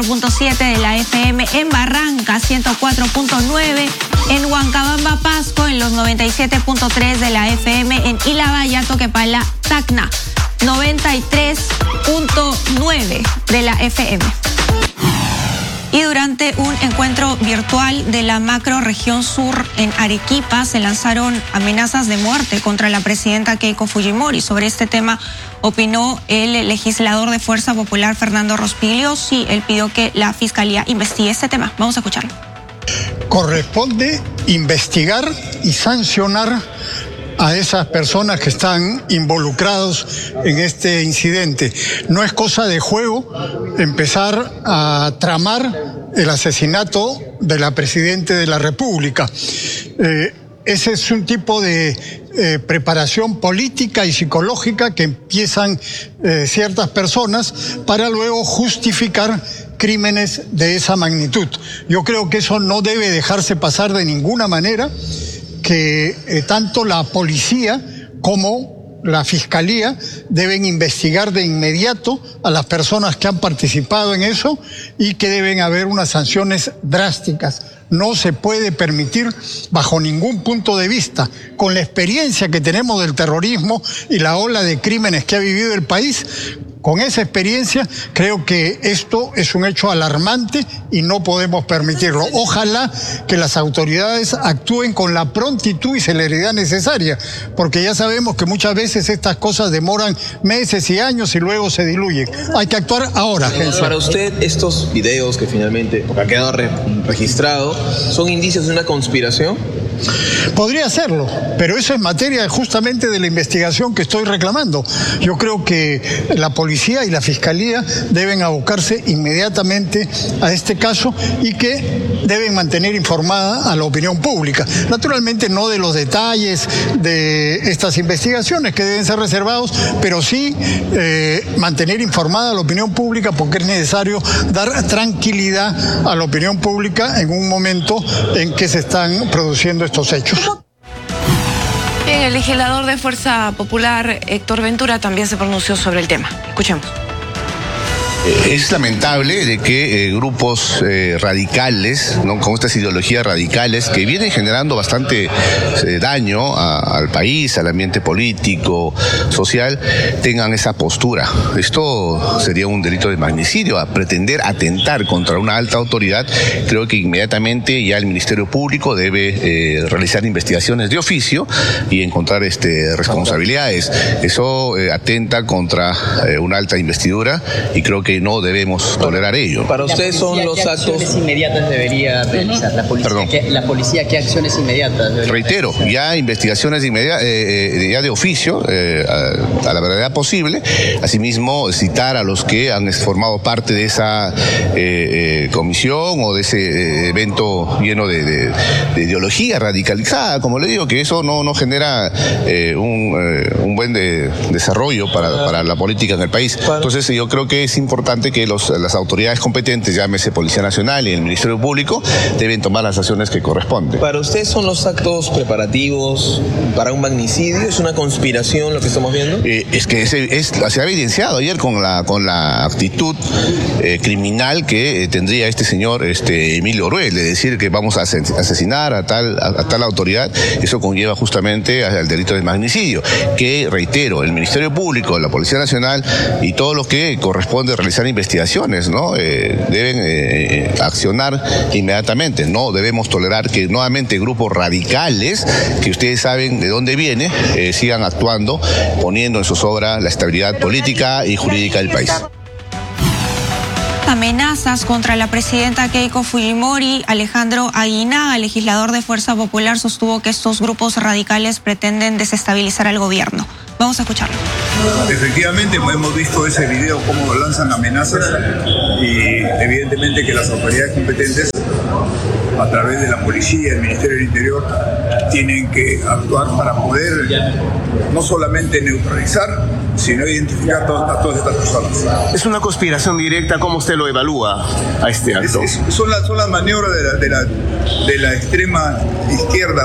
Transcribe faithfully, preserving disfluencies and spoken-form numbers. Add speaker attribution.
Speaker 1: punto siete de la F M, en Barranca ciento cuatro punto nueve, en Huancabamba, Pasco en los noventa y siete punto tres de la F M, en Ilabaya, Toquepala, Tacna noventa y tres punto nueve de la F M. Y durante un encuentro virtual de la macroregión sur en Arequipa se lanzaron amenazas de muerte contra la presidenta Keiko Fujimori. Sobre este tema opinó el legislador de Fuerza Popular Fernando Rospiglio. Sí, él pidió que la Fiscalía investigue este tema. Vamos a escucharlo.
Speaker 2: Corresponde investigar y sancionar a esas personas que están involucrados en este incidente. No es cosa de juego empezar a tramar el asesinato de la Presidenta de la República. Eh, ese es un tipo de eh, preparación política y psicológica que empiezan eh, ciertas personas para luego justificar crímenes de esa magnitud. Yo creo que eso no debe dejarse pasar de ninguna manera, que eh, tanto la policía como la fiscalía deben investigar de inmediato a las personas que han participado en eso y que deben haber unas sanciones drásticas. No se puede permitir bajo ningún punto de vista, con la experiencia que tenemos del terrorismo y la ola de crímenes que ha vivido el país. Con esa experiencia, creo que esto es un hecho alarmante y no podemos permitirlo. Ojalá que las autoridades actúen con la prontitud y celeridad necesaria, porque ya sabemos que muchas veces estas cosas demoran meses y años y luego se diluyen. Hay que actuar ahora.
Speaker 3: Para usted, estos videos que finalmente, porque ha quedado re registrado, ¿son indicios de una conspiración?
Speaker 2: Podría serlo, pero eso es materia justamente de la investigación que estoy reclamando. Yo creo que la policía y la fiscalía deben abocarse inmediatamente a este caso y que deben mantener informada a la opinión pública. Naturalmente no de los detalles de estas investigaciones que deben ser reservados, pero sí eh, mantener informada a la opinión pública, porque es necesario dar tranquilidad a la opinión pública en un momento en que se están produciendo estos hechos.
Speaker 1: Bien, el legislador de Fuerza Popular, Héctor Ventura, también se pronunció sobre el tema. Escuchemos.
Speaker 4: Es lamentable de que eh, grupos eh, radicales, ¿no?, con estas ideologías radicales que vienen generando bastante eh, daño a, al país, al ambiente político, social, tengan esa postura. Esto sería un delito de magnicidio. A pretender atentar contra una alta autoridad, creo que inmediatamente ya el Ministerio Público debe eh, realizar investigaciones de oficio y encontrar este, responsabilidades. Eso eh, atenta contra eh, una alta investidura y creo que no debemos tolerar ello.
Speaker 3: Para usted son los actos...
Speaker 5: ¿Qué acciones inmediatas debería realizar la policía?
Speaker 4: Perdón.
Speaker 5: ¿Qué, la policía qué acciones inmediatas debería
Speaker 4: Reitero,
Speaker 5: realizar?
Speaker 4: ya investigaciones inmediatas, eh, eh, ya de oficio, eh, a, a la brevedad posible. Asimismo, citar a los que han formado parte de esa eh, eh, comisión o de ese eh, evento lleno de, de, de ideología radicalizada, como le digo, que eso no, no genera eh, un, eh, un buen de, desarrollo para, para la política en el país. Entonces, yo creo que es importante que los, las autoridades competentes, llámese Policía Nacional y el Ministerio Público, deben tomar las acciones que corresponden.
Speaker 3: ¿Para usted son los actos preparativos para un magnicidio? ¿Es una conspiración lo que estamos viendo?
Speaker 4: Eh, es que es, es, se ha evidenciado ayer con la, con la actitud eh, criminal que eh, tendría este señor este, Emilio Oruel, de decir que vamos a asesinar a tal, a, a tal autoridad. Eso conlleva justamente al delito de magnicidio, que, reitero, el Ministerio Público, la Policía Nacional y todo lo que corresponde realizar investigaciones, ¿no? Eh, deben eh, accionar inmediatamente. No debemos tolerar que nuevamente grupos radicales, que ustedes saben de dónde viene, eh, sigan actuando, poniendo en zozobra la estabilidad política y jurídica del país.
Speaker 1: Amenazas contra la presidenta Keiko Fujimori. Alejandro Aguinaga, legislador de Fuerza Popular, sostuvo que estos grupos radicales pretenden desestabilizar al gobierno. Vamos a escucharlo.
Speaker 6: Efectivamente, hemos visto ese video, cómo lanzan amenazas, y evidentemente que las autoridades competentes, a través de la policía y el Ministerio del Interior, tienen que actuar para poder no solamente neutralizar, sino identificar a todas, a todas estas personas.
Speaker 7: ¿Es una conspiración directa? ¿Cómo usted lo evalúa a este acto?
Speaker 6: Es, es, son, las, son las maniobras de la, de la, de la extrema izquierda